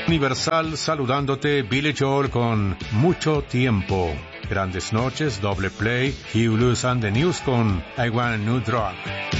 Universal saludándote, Billy Joel con Mucho Tiempo. Grandes Noches, Doble Play, Hugh Lewis and the News con I Want a New Drug.